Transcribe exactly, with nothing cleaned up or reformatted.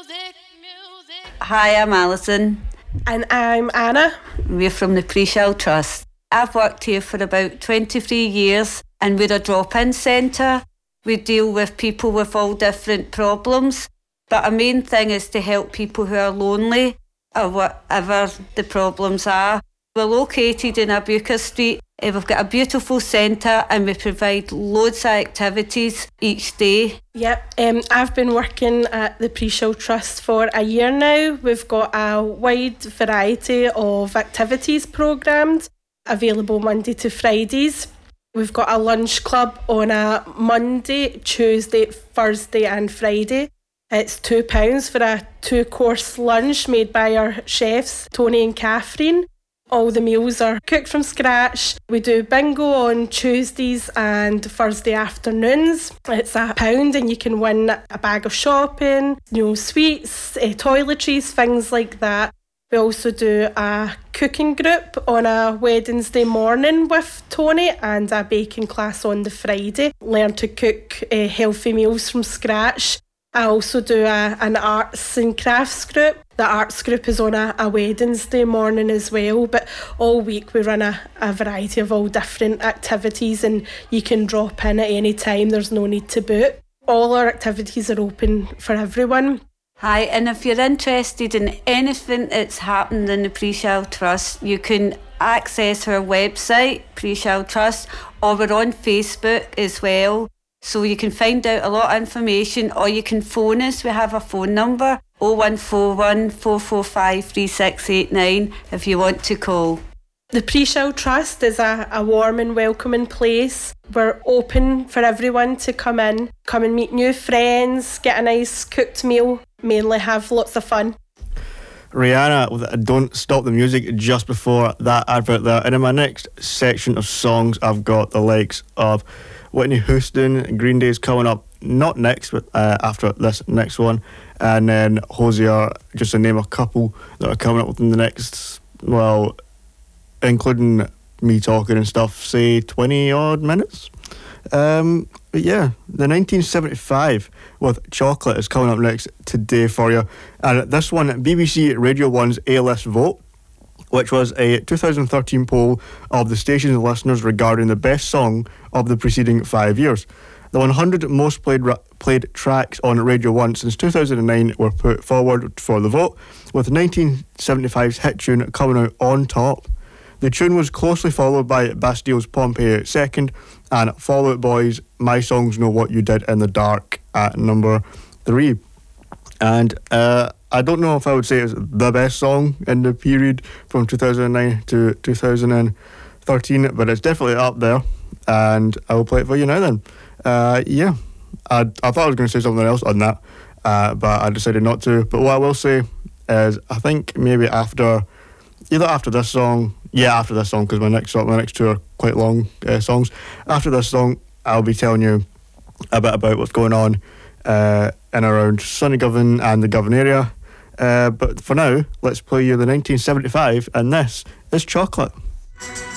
Hi, I'm Alison. And I'm Anna. We're from the Pre-Shell Trust. I've worked here for about twenty-three years and we're a drop-in centre. We deal with people with all different problems, but our main thing is to help people who are lonely or whatever the problems are. We're located in Abuka Street. We've got a beautiful centre and we provide loads of activities each day. Yep, um, I've been working at the Pre-Shell Trust for a year now. We've got a wide variety of activities programmed, available Monday to Fridays. We've got a lunch club on a Monday, Tuesday, Thursday and Friday. It's two pounds for a two-course lunch made by our chefs, Tony and Catherine. All the meals are cooked from scratch. We do bingo on Tuesdays and Thursday afternoons. It's a pound and you can win a bag of shopping, you know, sweets, uh, toiletries, things like that. We also do a cooking group on a Wednesday morning with Tony and a baking class on the Friday. Learn to cook uh, healthy meals from scratch. I also do a, an arts and crafts group. The arts group is on a, a Wednesday morning as well, but all week we run a, a variety of all different activities and you can drop in at any time, there's no need to book. All our activities are open for everyone. Hi, and if you're interested in anything that's happened in the Pre-Shell Trust, you can access our website, Pre-Shell Trust, or we're on Facebook as well. So you can find out a lot of information or you can phone us. We have a phone number, oh one four one, four four five, three six eight nine if you want to call. The Pre-Shell Trust is a, a warm and welcoming place. We're open for everyone to come in, come and meet new friends, get a nice cooked meal, mainly have lots of fun. Rihanna with Don't Stop the Music just before that advert there. And in my next section of songs, I've got the likes of Whitney Houston. Green Day's coming up, not next, but uh, after this next one. And then Hozier, just to name a couple that are coming up within the next, well, including me talking and stuff, say twenty odd minutes. Um, but yeah, the nineteen seventy-five with Chocolate is coming up next today for you. And this one, B B C Radio one's A-List Vote, which was a two thousand thirteen poll of the station's listeners regarding the best song of the preceding five years. The one hundred most played ra- played tracks on Radio one since two thousand nine were put forward for the vote, with nineteen seventy-five's hit tune coming out on top. The tune was closely followed by Bastille's Pompeii at second, and Fall Out Boy's My Songs Know What You Did in the Dark at number three. And uh, I don't know if I would say it's the best song in the period from two thousand nine to two thousand thirteen, but it's definitely up there, and I will play it for you now then. Uh, yeah, I, I thought I was going to say something else on that, uh, but I decided not to. But what I will say is I think maybe after, either after this song, yeah, after this song, because my next song, my next two are quite long uh, songs. After this song, I'll be telling you a bit about what's going on uh, in around Sunnygovan and the Govan area. Uh, but for now, let's play you the nineteen seventy-five, and this is Chocolate.